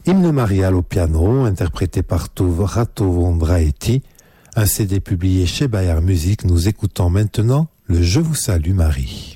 Hymne marial au piano, interprété par Tove Ratovondraeti, un CD publié chez Bayer Music. Nous écoutons maintenant le Je vous salue Marie.